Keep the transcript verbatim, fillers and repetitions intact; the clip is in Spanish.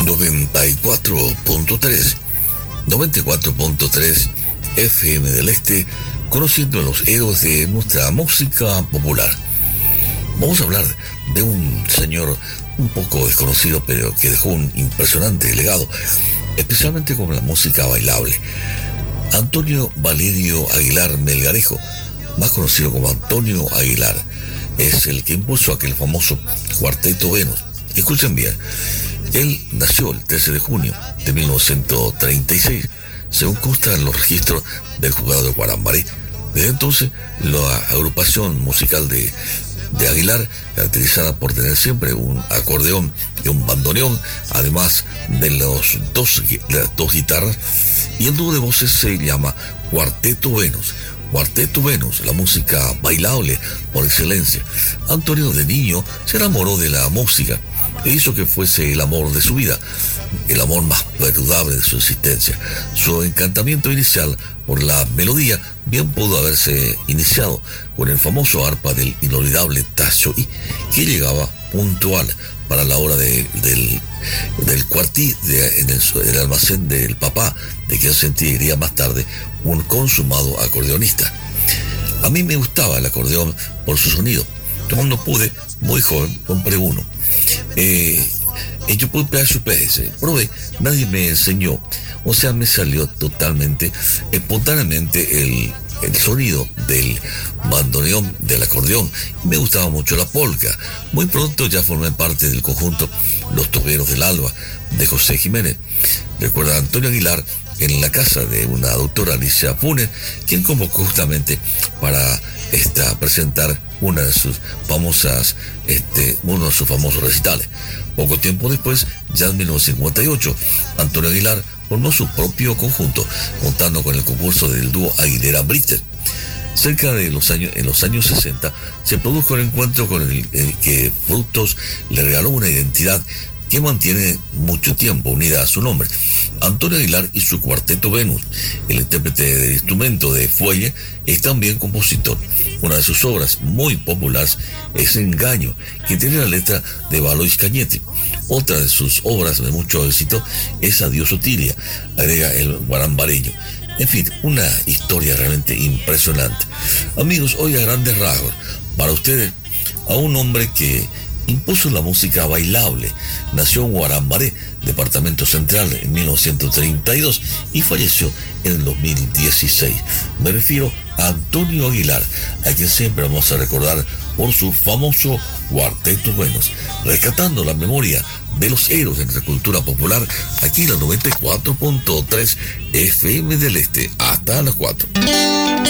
noventa y cuatro punto tres, noventa y cuatro punto tres F M del Este, conociendo a los héroes de nuestra música popular. Vamos a hablar de un señor un poco desconocido, pero que dejó un impresionante legado, especialmente con la música bailable. Antonio Valerio Aguilar Melgarejo, más conocido como Antonio Aguilar, es el que impuso aquel famoso Cuarteto Venus. Escuchen bien, él nació el trece de junio de mil novecientos treinta y seis, según consta en los registros del juzgado de Guarambaré. Desde entonces, la agrupación musical de, de Aguilar, caracterizada por tener siempre un acordeón y un bandoneón, además de, los dos, de las dos guitarras, y el dúo de voces se llama Cuarteto Venus. Cuarteto Venus, la música bailable por excelencia. Antonio de niño se enamoró de la música e hizo que fuese el amor de su vida, el amor más perdurable de su existencia. Su encantamiento inicial por la melodía bien pudo haberse iniciado con el famoso arpa del inolvidable Tacho I, que llegaba puntual para la hora de, del, del cuartí de, en el, el almacén del papá, de quien sentiría más tarde un consumado acordeonista. A mí me gustaba el acordeón por su sonido. Cuando pude, muy joven, compré uno. Eh, y yo pude pegar su P S, probé, nadie me enseñó, o sea, me salió totalmente, espontáneamente el, el sonido del bandoneón, del acordeón, y me gustaba mucho la polca. Muy pronto ya formé parte del conjunto Los Toberos del Alba, de José Jiménez. Recuerda a Antonio Aguilar en la casa de una doctora Alicia Funes, quien convocó justamente para esta, presentar una de sus famosas, este, uno de sus famosos recitales. Poco tiempo después, ya en mil novecientos cincuenta y ocho, Antonio Aguilar formó su propio conjunto, contando con el concurso del dúo Aguilera Britten. Cerca de los años, en los años sesenta, se produjo el encuentro con el, el que Frutos le regaló una identidad que mantiene mucho tiempo unida a su nombre. Antonio Aguilar y su Cuarteto Venus. El intérprete del instrumento de fuelle es también compositor. Una de sus obras muy populares es Engaño, que tiene la letra de Valois Cañete. Otra de sus obras de mucho éxito es Adiós Otilia, agrega el guarambareño. En fin, una historia realmente impresionante. Amigos, hoy a grandes rasgos, para ustedes, a un hombre que impuso la música bailable. Nació en Guarambaré, departamento central, en mil novecientos treinta y dos y falleció en el dos mil dieciséis. Me refiero a Antonio Aguilar, a quien siempre vamos a recordar por su famoso Cuarteto Venus, rescatando la memoria de los héroes de nuestra cultura popular, aquí en la noventa y cuatro punto tres F M del Este, hasta las cuatro.